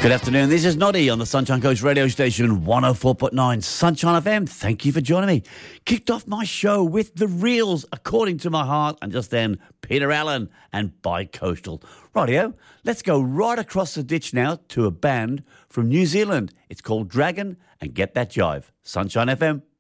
Good afternoon. This is Noddy on the Sunshine Coast radio station 104.9 Sunshine FM. Thank you for joining me. Kicked off my show with The Reels, According to My Heart, and just then Peter Allen and Bi-Coastal. Rightio, let's go right across the ditch now to a band from New Zealand. It's called Dragon and Get That Jive. Sunshine FM.